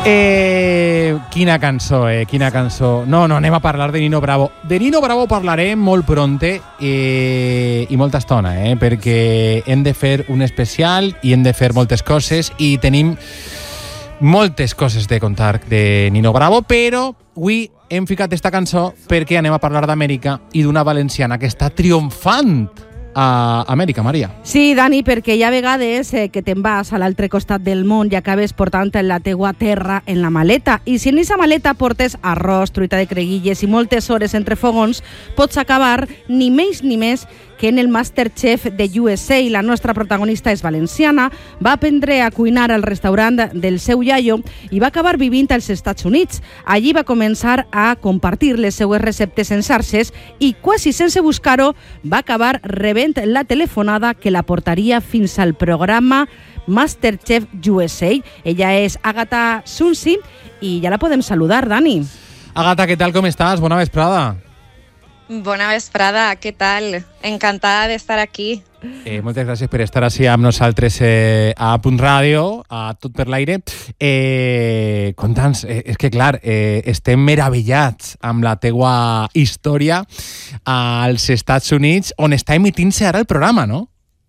Quina cançó. No, anem a parlar de Nino Bravo. De Nino Bravo parlarem molt pronte i molta estona, perquè hem de fer un especial i hem de fer moltes coses i tenim moltes coses de contar de Nino Bravo, però avui hem ficat esta cançó perquè anem a parlar d'Amèrica i d'una valenciana que està triomfant a Amèrica, Maria. Sí, Dani, perquè hi ha vegades que te'n vas a l'altre costat del món i acabes portant la teua terra en la maleta. I si en aquesta maleta portes arròs, truita de creguilles i moltes hores entre fogons, pots acabar ni menys ni més que en el Masterchef de USA. La nostra protagonista és valenciana, va aprendre a cuinar al restaurant del seu iaio i va acabar vivint als Estats Units. Allí va començar a compartir les seues receptes en xarxes i quasi sense buscar-ho va acabar rebent la telefonada que la portaria fins al programa Masterchef USA. Ella és Àgata Sunsi i ja la podem saludar, Dani. Àgata, què tal, com estàs? Bona vesprada. Bona vesprada, què tal? Encantada d'estar aquí. Moltes gràcies per estar així amb nosaltres a Punt Ràdio, a Tot per l'Aire. Conta'ns, és que clar, estem meravellats amb la teua història als Estats Units, on està emitint-se ara el programa, ¿no?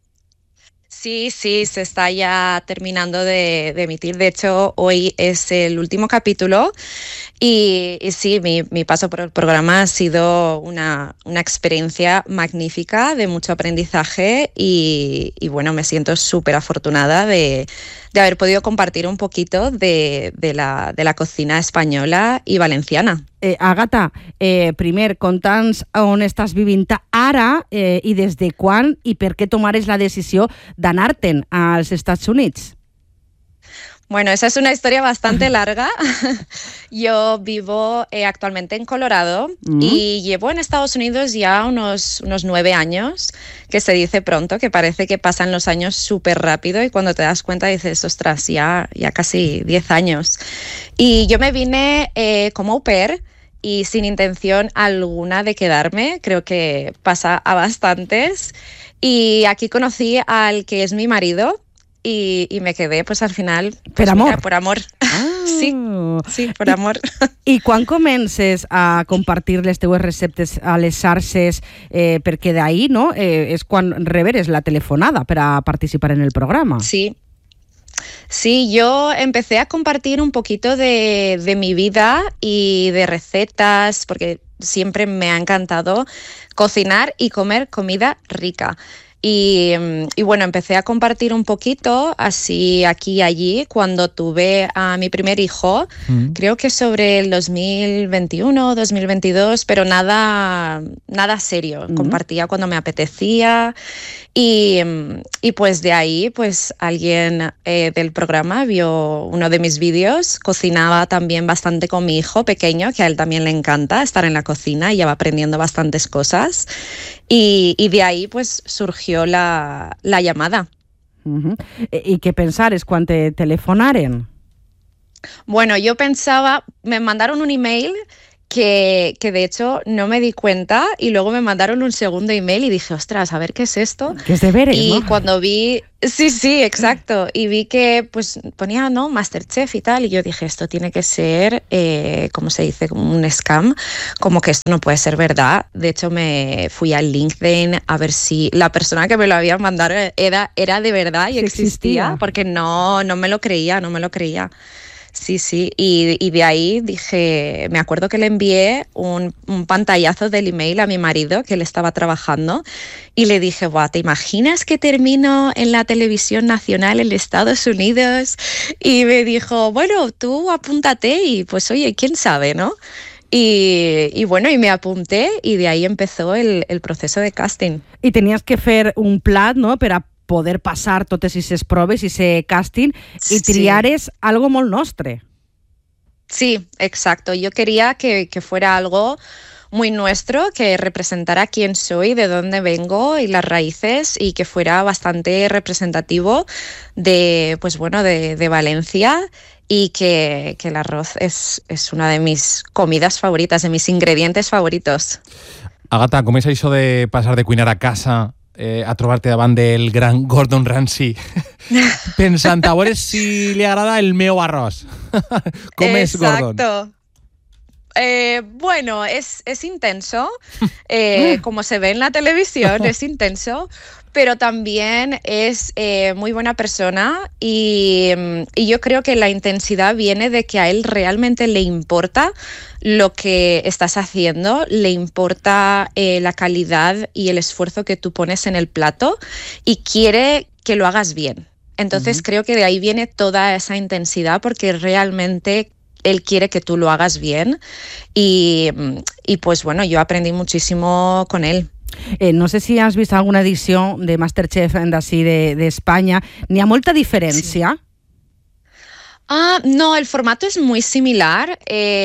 Sí, se está ya terminando de emitir. De hecho, hoy es el último capítulo y sí, mi paso por el programa ha sido una experiencia magnífica, de mucho aprendizaje y bueno, me siento súper afortunada de haber podido compartir un poquito de la cocina española i valenciana. Àgata, primer, conta'ns on estàs vivint ara i des de quan i per què tomares la decisió d'anar-te'n als Estats Units. Bueno, esa es una historia bastante larga. Yo vivo actualmente en Colorado y llevo en Estados Unidos ya unos 9 años, que se dice pronto, que parece que pasan los años súper rápido y cuando te das cuenta dices, ostras, ya casi 10 años. Y yo me vine como au pair y sin intención alguna de quedarme, creo que pasa a bastantes. Y aquí conocí al que es mi marido, y me quedé, pues al final... Pues, per amor? Mira, por amor. Sí, por amor. I quan comences a compartir les teues receptes a les xarxes, perquè d'ahir, no?, és quan reberes la telefonada per a participar en el programa. Sí, yo empecé a compartir un poquito de mi vida y de recetas, porque siempre me ha encantado cocinar y comer comida rica. Y bueno, empecé a compartir un poquito, así aquí y allí, cuando tuve a mi primer hijo, creo que sobre el 2021, 2022, pero nada serio. Compartía cuando me apetecía y pues de ahí, pues alguien del programa vio uno de mis vídeos, cocinaba también bastante con mi hijo pequeño, que a él también le encanta estar en la cocina y ya va aprendiendo bastantes cosas. Y de ahí pues surgió la llamada. I què pensares quan te telefonaren? Bueno, yo pensaba, me mandaron un email que de hecho no me di cuenta y luego me mandaron un segundo email y dije, ostras, a ver qué es esto. Que es deberes, y ¿no? Cuando vi, sí, exacto, y vi que pues ponía, ¿no?, Masterchef y tal, y yo dije, esto tiene que ser, ¿cómo se dice?, como un scam, como que esto no puede ser verdad. De hecho me fui al LinkedIn a ver si la persona que me lo había mandado era de verdad y existía, porque no me lo creía. Sí, y de ahí dije, me acuerdo que le envié un pantallazo del email a mi marido, que él estaba trabajando, y le dije, guau, ¿te imaginas que termino en la televisión nacional en Estados Unidos? Y me dijo, bueno, tú apúntate y pues oye, quién sabe, ¿no? Y bueno, y me apunté y de ahí empezó el proceso de casting. I tenies que fer un plat, no?, per a poder passar totes aquestes proves i ese casting i triares algo molt nostre. Sí, exacto. Yo quería que fuera algo muy nuestro, que representara quién soy, de dónde vengo y las raíces, y que fuera bastante representativo de, pues bueno, de Valencia, y que el arroz es una de mis comidas favoritas, de mis ingredientes favoritos. Àgata, com és això de passar de cuinar a casa a trobar-te davant del gran Gordon Ramsay pensant a veure si li agrada el meu arròs. Com és Gordon? Bueno, es intenso, como se ve en la televisión, es intenso, pero también es muy buena persona y yo creo que la intensidad viene de que a él realmente le importa lo que estás haciendo, le importa la calidad y el esfuerzo que tú pones en el plato y quiere que lo hagas bien. Entonces creo que de ahí viene toda esa intensidad porque realmente él quiere que tú lo hagas bien y pues bueno, yo aprendí muchísimo con él. No sé si has vist alguna edició de Masterchef d'ací d'Espanya. N'hi ha molta diferència? Sí. No, el formato es muy similar.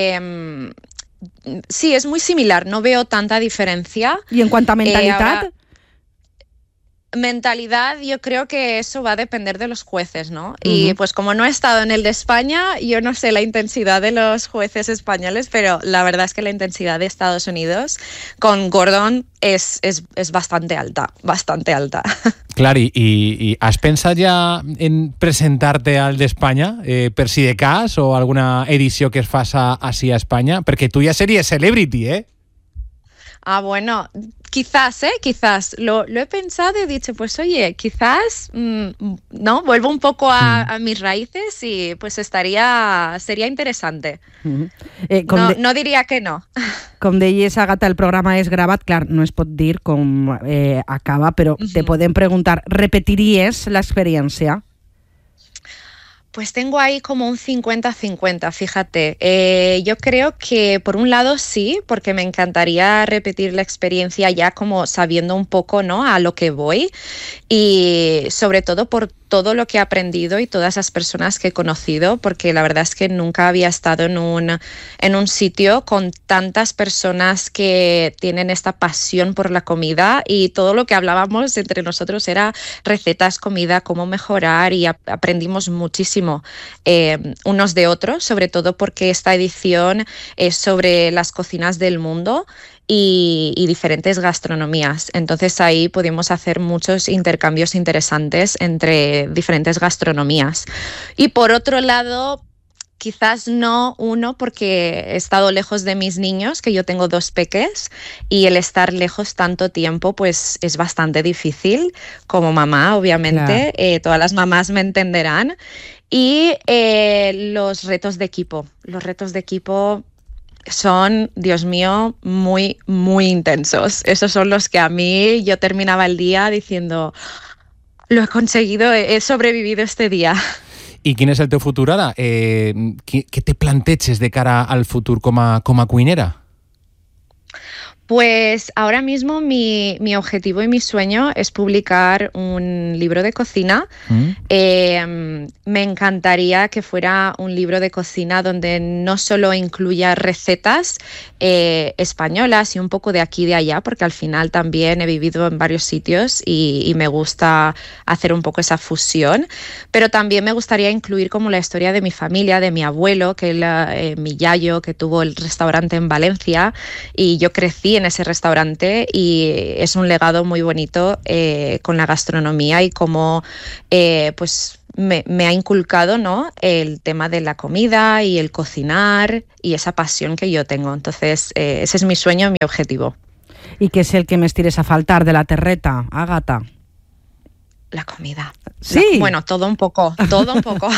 Sí, es muy similar. No veo tanta diferencia. ¿Y en cuanto a mentalidad? Mentalidad, yo creo que eso va a depender de los jueces, ¿no? Y pues como no he estado en el de España, yo no sé la intensidad de los jueces españoles, pero la verdad es que la intensidad de Estados Unidos con Gordon es bastante alta, bastante alta. Clar, i has pensat ja en presentar-te al d'Espanya, per si de cas, o alguna edició que es faça així a Espanya? Perquè tu ja series celebrity, ¿eh? Bueno, quizás, quizás. Lo he pensado y he dicho, pues oye, quizás, no, vuelvo un poco a mis raíces y pues sería interesante. No diría que no. Com deies, Àgata, el programa és gravat, clar, no es pot dir com acaba, però te podem preguntar, repetiries l'experiència? Pues tengo ahí como un 50-50, fíjate. Yo creo que por un lado sí, porque me encantaría repetir la experiencia ya como sabiendo un poco, ¿no?, a lo que voy y sobre todo por todo lo que he aprendido y todas esas personas que he conocido, porque la verdad es que nunca había estado en un sitio con tantas personas que tienen esta pasión por la comida y todo lo que hablábamos entre nosotros era recetas, comida, cómo mejorar y aprendimos muchísimo unos de otros, sobre todo porque esta edición es sobre las cocinas del mundo y diferentes gastronomías. Entonces ahí pudimos hacer muchos intercambios interesantes entre diferentes gastronomías. Y por otro lado, quizás no uno, porque he estado lejos de mis niños, que yo tengo 2 peques, y el estar lejos tanto tiempo pues es bastante difícil como mamá, obviamente. Claro. Todas las mamás me entenderán. Y los retos de equipo. Los retos de equipo son, Dios mío, muy, muy intensos. Esos son los que a mí yo terminaba el día diciendo, lo he conseguido, he sobrevivido este día. I quin és el teu futur ara? Què te planteges de cara al futur com a cuinera? Pues ahora mismo mi objetivo y mi sueño es publicar un libro de cocina. Me encantaría que fuera un libro de cocina donde no solo incluya recetas españolas y un poco de aquí y de allá, porque al final también he vivido en varios sitios y me gusta hacer un poco esa fusión, pero también me gustaría incluir como la historia de mi familia, de mi abuelo, que mi yayo, que tuvo el restaurante en Valencia y yo crecí en ese restaurante y es un legado muy bonito con la gastronomía y cómo pues me ha inculcado, ¿no?, el tema de la comida y el cocinar y esa pasión que yo tengo. Entonces ese es mi sueño, mi objetivo. ¿Y qué es el que me estires a faltar de la terreta, Àgata? La comida. Sí. Bueno, todo un poco, todo un poco.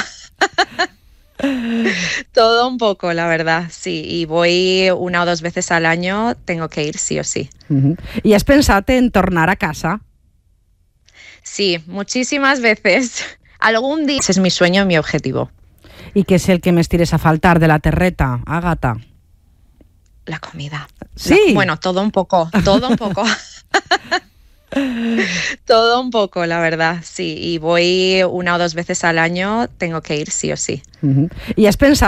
Todo un poco, la verdad, sí. Y voy 1 o 2 veces al año, tengo que ir sí o sí. ¿Y has pensado en tornar a casa? Sí, muchísimas veces. Algún día. Ese es mi sueño, mi objetivo. ¿Y qué es el que me estires a faltar de la terreta, Àgata? La comida. Sí. Bueno, todo un poco, todo un poco. Todo un poco, la verdad, sí. Y voy 1 o 2 veces al año, tengo que ir sí o sí. ¿Y has pensado